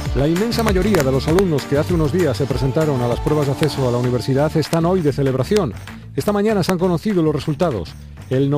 La inmensa mayoría de los alumnos que hace unos días se presentaron a las pruebas de acceso a la universidad están hoy de celebración. Esta mañana se han conocido los resultados. El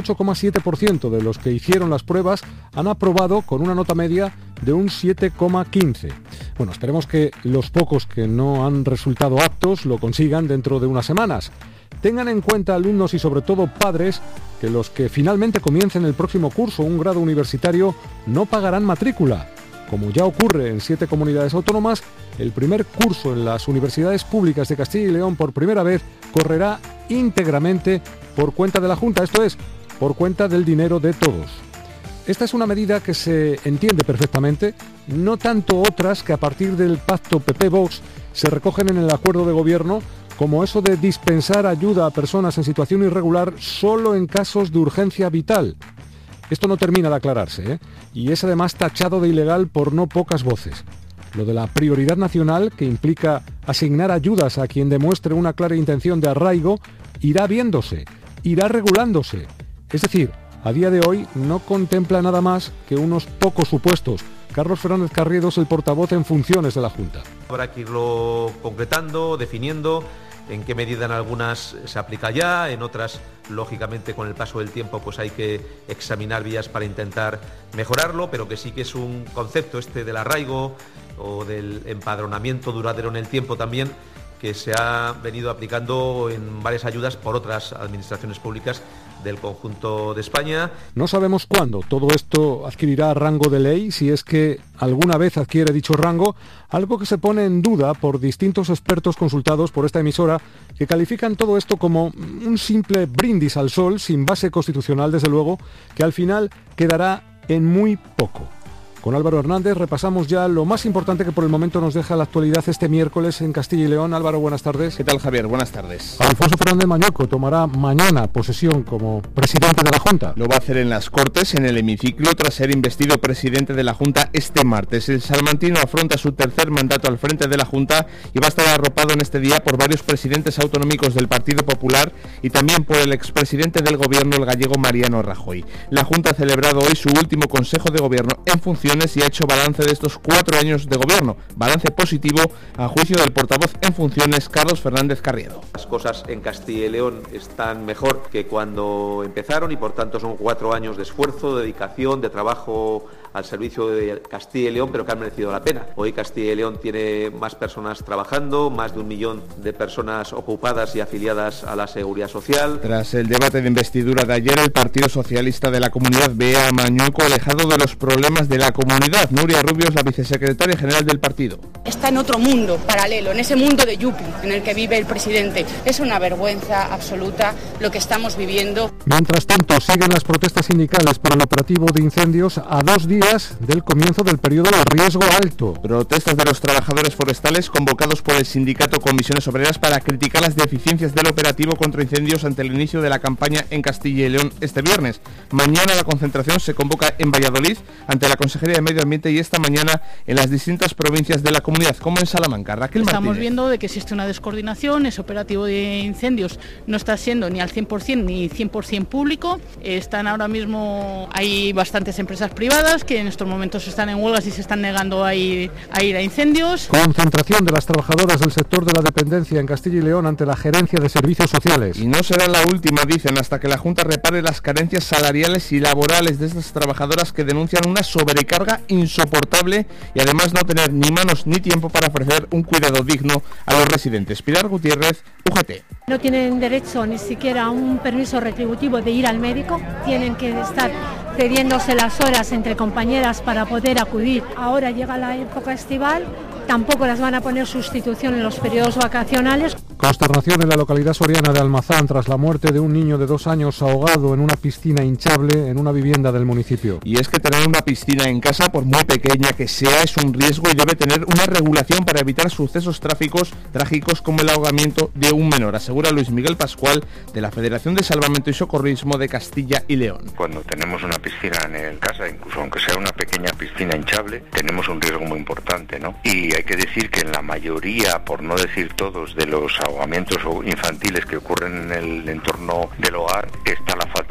98,7% de los que hicieron las pruebas han aprobado con una nota media de un 7,15. Bueno, esperemos que los pocos que no han resultado aptos lo consigan dentro de unas semanas. Tengan en cuenta, alumnos y sobre todo padres, que los que finalmente comiencen el próximo curso un grado universitario no pagarán matrícula. Como ya ocurre en 7 comunidades autónomas, el primer curso en las universidades públicas de Castilla y León por primera vez correrá íntegramente por cuenta de la Junta, esto es, por cuenta del dinero de todos. Esta es una medida que se entiende perfectamente, no tanto otras que a partir del pacto PP-Vox se recogen en el acuerdo de gobierno, como eso de dispensar ayuda a personas en situación irregular solo en casos de urgencia vital. Esto no termina de aclararse, y es además tachado de ilegal por no pocas voces. Lo de la prioridad nacional, que implica asignar ayudas a quien demuestre una clara intención de arraigo, irá viéndose, irá regulándose. Es decir, a día de hoy no contempla nada más que unos pocos supuestos. Carlos Fernández Carriedo es el portavoz en funciones de la Junta. Habrá que irlo concretando, definiendo en qué medida en algunas se aplica ya, en otras, lógicamente, con el paso del tiempo pues hay que examinar vías para intentar mejorarlo, pero que sí que es un concepto este del arraigo o del empadronamiento duradero en el tiempo también, que se ha venido aplicando en varias ayudas por otras administraciones públicas del conjunto de España. No sabemos cuándo todo esto adquirirá rango de ley, si es que alguna vez adquiere dicho rango, algo que se pone en duda por distintos expertos consultados por esta emisora, que califican todo esto como un simple brindis al sol, sin base constitucional desde luego, que al final quedará en muy poco. Con Álvaro Hernández repasamos ya lo más importante que por el momento nos deja la actualidad este miércoles en Castilla y León. Álvaro, buenas tardes. ¿Qué tal, Javier? Buenas tardes. Alfonso Fernández Mañoco tomará mañana posesión como presidente de la Junta. Lo va a hacer en las Cortes, en el hemiciclo, tras ser investido presidente de la Junta este martes. El salmantino afronta su tercer mandato al frente de la Junta y va a estar arropado en este día por varios presidentes autonómicos del Partido Popular y también por el expresidente del Gobierno, el gallego Mariano Rajoy. La Junta ha celebrado hoy su último Consejo de Gobierno en funciones y ha hecho balance de estos 4 años de gobierno, balance positivo a juicio del portavoz en funciones Carlos Fernández Carriedo. Las cosas en Castilla y León están mejor que cuando empezaron y por tanto son 4 años de esfuerzo, de dedicación, de trabajo al servicio de Castilla y León, pero que han merecido la pena. Hoy Castilla y León tiene más personas trabajando, más de 1 millón de personas ocupadas y afiliadas a la Seguridad Social. Tras el debate de investidura de ayer, el Partido Socialista de la Comunidad ve a Mañueco alejado de los problemas de la comunidad. Nuria Rubio es la vicesecretaria general del partido. Está en otro mundo paralelo, en ese mundo de Yupi en el que vive el presidente. Es una vergüenza absoluta lo que estamos viviendo. Mientras tanto, siguen las protestas sindicales por el operativo de incendios a 2 días del comienzo del periodo de riesgo alto. Protestas de los trabajadores forestales convocados por el sindicato Comisiones Obreras para criticar las deficiencias del operativo contra incendios ante el inicio de la campaña en Castilla y León este viernes. Mañana la concentración se convoca en Valladolid ante la Consejería de Medio Ambiente y esta mañana en las distintas provincias de la comunidad, como en Salamanca. Raquel Martínez. Estamos viendo de que existe una descoordinación, ese operativo de incendios no está siendo ni al 100% ni 100% público. Están ahora mismo, hay bastantes empresas privadas que en estos momentos están en huelgas y se están negando a ir a incendios. Concentración de las trabajadoras del sector de la dependencia en Castilla y León ante la Gerencia de Servicios Sociales. Y no será la última, dicen, hasta que la Junta repare las carencias salariales y laborales de estas trabajadoras que denuncian una sobrecarga insoportable y además no tener ni manos ni tiempo para ofrecer un cuidado digno a los residentes. Pilar Gutiérrez, UGT. No tienen derecho ni siquiera a un permiso retributivo de ir al médico, tienen que estar cediéndose las horas entre compañeras para poder acudir. Ahora llega la época estival, tampoco las van a poner sustitución en los periodos vacacionales. Consternación en la localidad soriana de Almazán tras la muerte de un niño de 2 años ahogado en una piscina hinchable en una vivienda del municipio. Y es que tener una piscina en casa, por muy pequeña que sea, es un riesgo y debe tener una regulación para evitar sucesos trágicos como el ahogamiento de un menor, asegura Luis Miguel Pascual de la Federación de Salvamento y Socorrismo de Castilla y León. Cuando tenemos una piscina en casa, incluso aunque sea una pequeña piscina hinchable, tenemos un riesgo muy importante, ¿no? Y hay que decir que en la mayoría, por no decir todos, de los ahogamientos infantiles que ocurren en el entorno del hogar, está la falta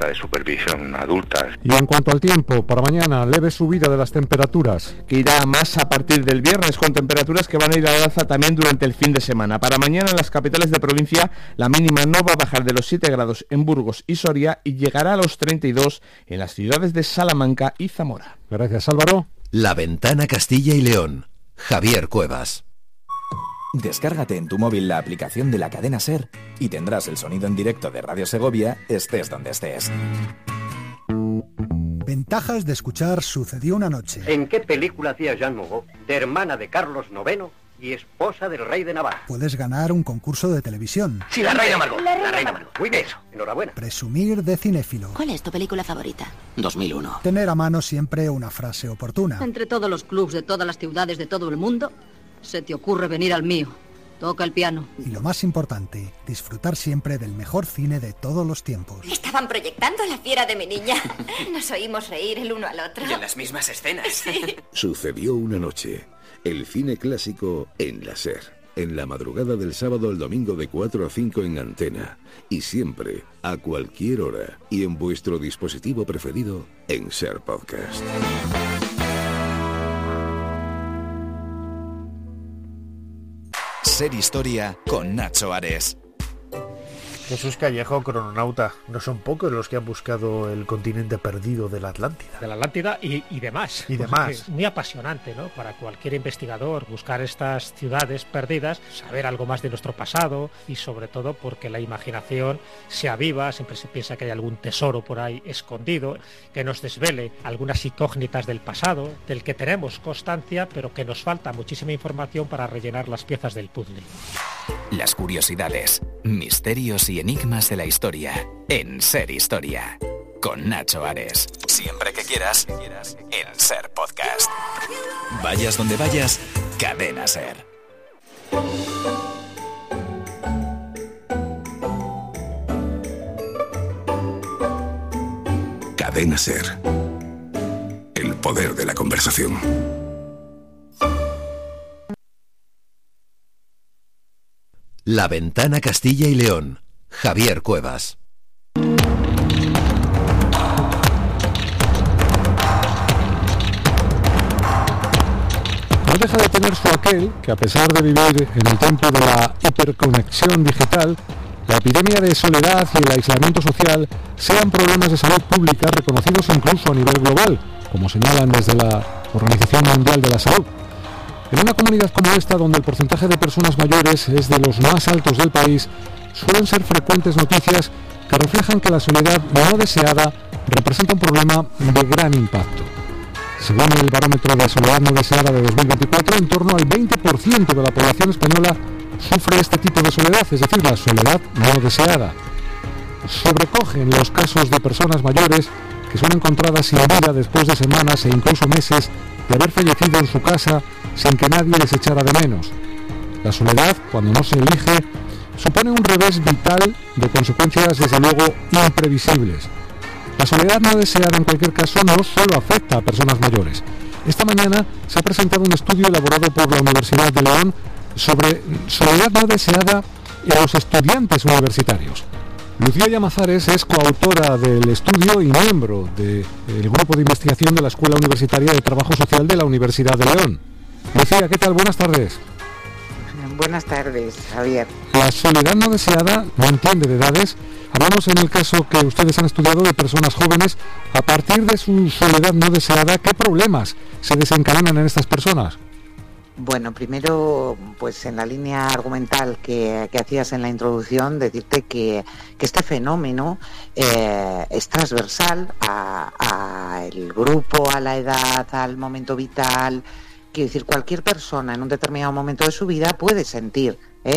falta de supervisión adulta. Y en cuanto al tiempo, para mañana, leve subida de las temperaturas. Que irá más a partir del viernes, con temperaturas que van a ir al alza también durante el fin de semana. Para mañana en las capitales de provincia la mínima no va a bajar de los 7 grados en Burgos y Soria y llegará a los 32 en las ciudades de Salamanca y Zamora. Gracias, Álvaro. La Ventana Castilla y León. Javier Cuevas. Descárgate en tu móvil la aplicación de la cadena SER y tendrás el sonido en directo de Radio Segovia, estés donde estés. Ventajas de escuchar Sucedió una noche. ¿En qué película hacía Jeanne Moreau, de hermana de Carlos IX y esposa del rey de Navarra? Puedes ganar un concurso de televisión. Sí, la reina Margot. La reina Margot. Muy bien, eso. Enhorabuena. Presumir de cinéfilo. ¿Cuál es tu película favorita? 2001. Tener a mano siempre una frase oportuna. Entre todos los clubs de todas las ciudades de todo el mundo, se te ocurre venir al mío. Toca el piano. Y lo más importante, disfrutar siempre del mejor cine de todos los tiempos. Estaban proyectando La fiera de mi niña. Nos oímos reír el uno al otro. Y en las mismas escenas. Sí. Sucedió una noche. El cine clásico en la SER. En la madrugada del sábado al domingo de 4 a 5 en Antena. Y siempre, a cualquier hora. Y en vuestro dispositivo preferido, en SER Podcast. SER Historia con Nacho Ares. Jesús Callejo, crononauta, no son pocos los que han buscado el continente perdido de la Atlántida. De la Atlántida y demás. Y demás. Es muy apasionante, ¿no? Para cualquier investigador buscar estas ciudades perdidas, saber algo más de nuestro pasado y sobre todo porque la imaginación se aviva, siempre se piensa que hay algún tesoro por ahí escondido, que nos desvele algunas incógnitas del pasado, del que tenemos constancia, pero que nos falta muchísima información para rellenar las piezas del puzzle. Las curiosidades, misterios y enigmas de la historia en SER Historia con Nacho Ares. Siempre que quieras en SER Podcast. Vayas donde vayas, Cadena SER. Cadena SER. El poder de la conversación. La Ventana Castilla y León. Javier Cuevas. No deja de tener su aquel que, a pesar de vivir en el tiempo de la hiperconexión digital, la epidemia de soledad y el aislamiento social sean problemas de salud pública reconocidos incluso a nivel global, como señalan desde la Organización Mundial de la Salud. En una comunidad como esta, donde el porcentaje de personas mayores es de los más altos del país, suelen ser frecuentes noticias que reflejan que la soledad no deseada representa un problema de gran impacto. Según el barómetro de soledad no deseada de 2024, en torno al 20% de la población española sufre este tipo de soledad, es decir, la soledad no deseada. Sobrecogen los casos de personas mayores que son encontradas sin vida después de semanas e incluso meses de haber fallecido en su casa sin que nadie les echara de menos. La soledad, cuando no se elige, supone un revés vital de consecuencias desde luego imprevisibles. La soledad no deseada en cualquier caso no solo afecta a personas mayores. Esta mañana se ha presentado un estudio elaborado por la Universidad de León sobre soledad no deseada en los estudiantes universitarios. Lucía Llamazares es coautora del estudio y miembro del grupo de investigación de la Escuela Universitaria de Trabajo Social de la Universidad de León. Lucía, ¿qué tal? Buenas tardes. Buenas tardes, Javier. La soledad no deseada no entiende de edades. Hablamos en el caso que ustedes han estudiado de personas jóvenes. A partir de su soledad no deseada, ¿qué problemas se desencadenan en estas personas? Bueno, primero, pues en la línea argumental que hacías en la introducción, decirte que este fenómeno es transversal a el grupo, a la edad, al momento vital. Quiero decir, cualquier persona en un determinado momento de su vida puede sentirse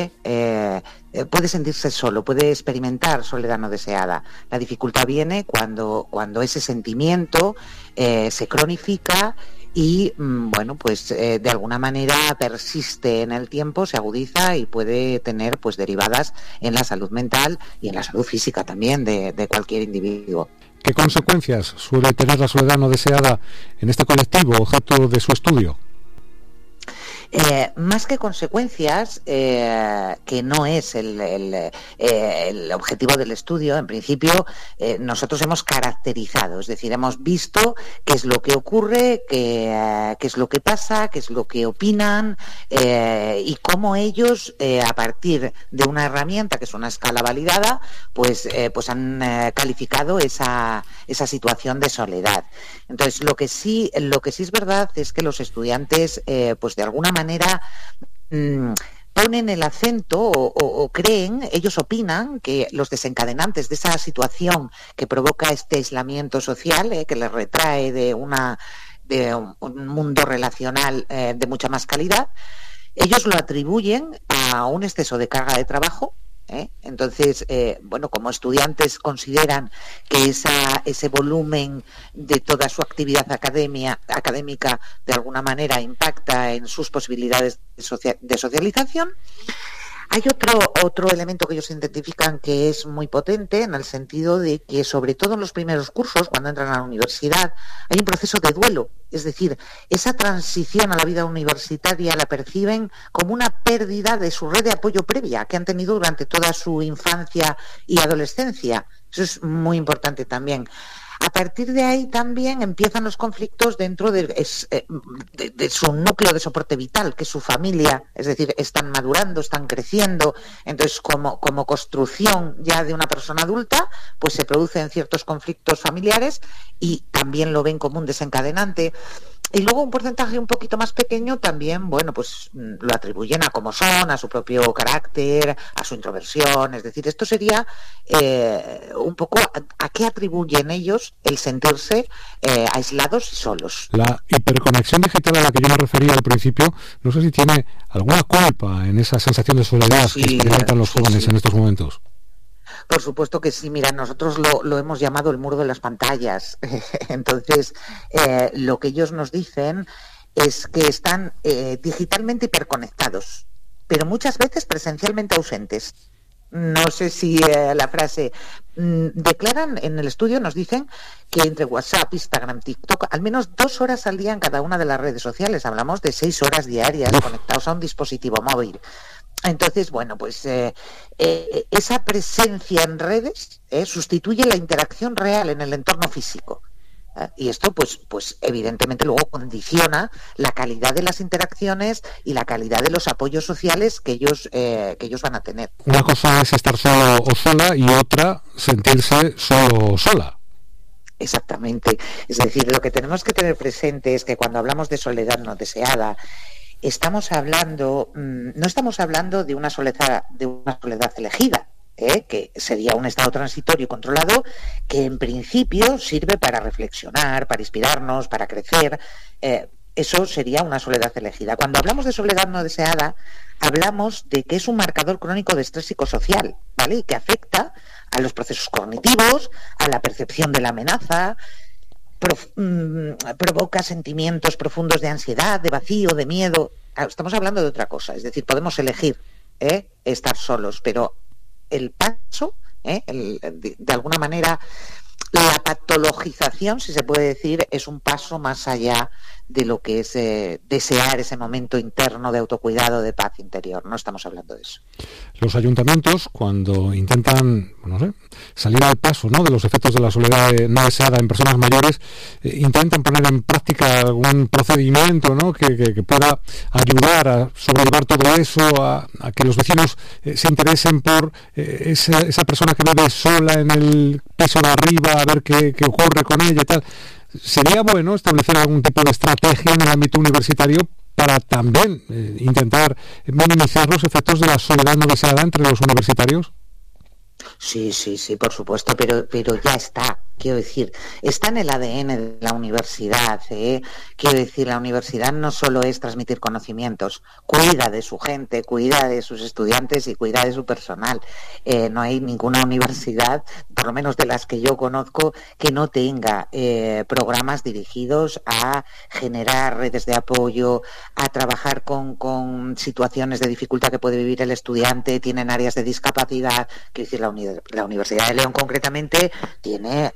solo, puede experimentar soledad no deseada. La dificultad viene cuando ese sentimiento se cronifica y, de alguna manera persiste en el tiempo, se agudiza y puede tener pues derivadas en la salud mental y en la salud física también de cualquier individuo. ¿Qué consecuencias suele tener la soledad no deseada en este colectivo objeto de su estudio? Más que consecuencias, que no es el objetivo del estudio, en principio nosotros hemos caracterizado, es decir, hemos visto qué es lo que ocurre, qué es lo que pasa, qué es lo que opinan y cómo ellos, a partir de una herramienta que es una escala validada, pues han calificado esa situación de soledad. Entonces, lo que sí es verdad es que los estudiantes, pues de alguna manera ponen el acento o creen, ellos opinan que los desencadenantes de esa situación que provoca este aislamiento social, que les retrae de un mundo relacional de mucha más calidad, ellos lo atribuyen a un exceso de carga de trabajo. Entonces, como estudiantes consideran que ese volumen de toda su actividad académica de alguna manera impacta en sus posibilidades de socialización. Hay otro elemento que ellos identifican que es muy potente, en el sentido de que, sobre todo en los primeros cursos, cuando entran a la universidad, hay un proceso de duelo. Es decir, esa transición a la vida universitaria la perciben como una pérdida de su red de apoyo previa que han tenido durante toda su infancia y adolescencia. Eso es muy importante también. A partir de ahí también empiezan los conflictos dentro de su núcleo de soporte vital, que es su familia, es decir, están madurando, están creciendo, entonces como construcción ya de una persona adulta, pues se producen ciertos conflictos familiares y también lo ven como un desencadenante. Y luego un porcentaje un poquito más pequeño también, pues lo atribuyen a cómo son, a su propio carácter, a su introversión. Es decir, esto sería un poco a qué atribuyen ellos el sentirse aislados y solos. La hiperconexión digital a la que yo me refería al principio, no sé si tiene alguna culpa en esa sensación de soledad que experimentan los jóvenes en estos momentos. Por supuesto que sí. Mira, nosotros lo hemos llamado el muro de las pantallas. Entonces, lo que ellos nos dicen es que están digitalmente hiperconectados, pero muchas veces presencialmente ausentes. No sé si la frase declaran en el estudio, nos dicen que entre WhatsApp, Instagram, TikTok, al menos 2 horas al día en cada una de las redes sociales. Hablamos de 6 horas diarias conectados a un dispositivo móvil. Entonces, esa presencia en redes sustituye la interacción real en el entorno físico. Y esto, pues evidentemente luego condiciona la calidad de las interacciones y la calidad de los apoyos sociales que ellos van a tener. Una cosa es estar solo o sola y otra sentirse solo o sola. Exactamente. Es decir, lo que tenemos que tener presente es que cuando hablamos de soledad no deseada, no estamos hablando de una soledad elegida, que sería un estado transitorio y controlado que en principio sirve para reflexionar, para inspirarnos, para crecer. Eso sería una soledad elegida. Cuando hablamos de soledad no deseada, hablamos de que es un marcador crónico de estrés psicosocial, ¿vale? Y que afecta a los procesos cognitivos, a la percepción de la amenaza, provoca sentimientos profundos de ansiedad, de vacío, de miedo. Estamos hablando de otra cosa, es decir, podemos elegir estar solos, pero el paso, de alguna manera, la patologización, si se puede decir, es un paso más allá de lo que es desear ese momento interno de autocuidado, de paz interior. No estamos hablando de eso. Los ayuntamientos, cuando intentan salir al paso, ¿no?, de los efectos de la soledad no deseada en personas mayores, intentan poner en práctica algún procedimiento, ¿no?, que pueda ayudar a sobrellevar todo eso, a que los vecinos se interesen por esa persona que vive sola en el piso de arriba, a ver qué ocurre con ella y tal. ¿Sería bueno establecer algún tipo de estrategia en el ámbito universitario para también intentar minimizar los efectos de la soledad no deseada entre los universitarios? Sí, por supuesto, pero ya está. Quiero decir, está en el ADN de la universidad. Quiero decir, la universidad no solo es transmitir conocimientos, cuida de su gente, cuida de sus estudiantes y cuida de su personal. No hay ninguna universidad, por lo menos de las que yo conozco, que no tenga programas dirigidos a generar redes de apoyo, a trabajar con situaciones de dificultad que puede vivir el estudiante. Tienen áreas de discapacidad. Quiero decir, la Universidad de León concretamente tiene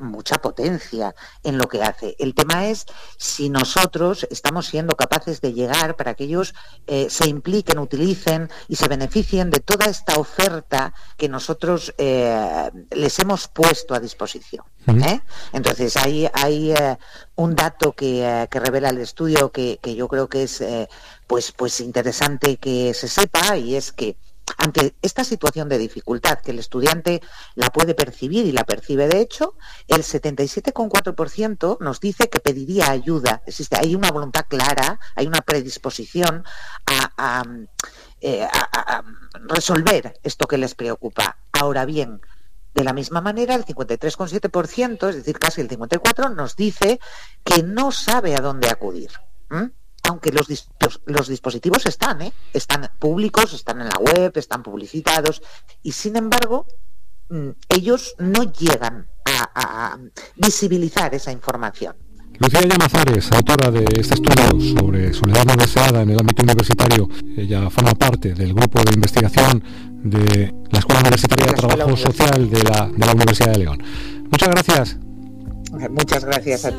mucha potencia en lo que hace. El tema es si nosotros estamos siendo capaces de llegar para que ellos se impliquen, utilicen y se beneficien de toda esta oferta que nosotros les hemos puesto a disposición. Entonces hay un dato que revela el estudio que yo creo que es pues interesante que se sepa, y es que ante esta situación de dificultad que el estudiante la puede percibir y la percibe de hecho, el 77,4% nos dice que pediría ayuda. Hay una voluntad clara, hay una predisposición a resolver esto que les preocupa. Ahora bien, de la misma manera, el 53,7%, es decir, casi el 54%, nos dice que no sabe a dónde acudir. Aunque los dispositivos están públicos, están en la web, están publicitados, y sin embargo ellos no llegan a visibilizar esa información. Lucía Llamazares, autora de este estudio sobre soledad no deseada en el ámbito universitario. Ella forma parte del grupo de investigación de la Escuela Universitaria de Trabajo Social de la Universidad de León. Muchas gracias. Muchas gracias a ti.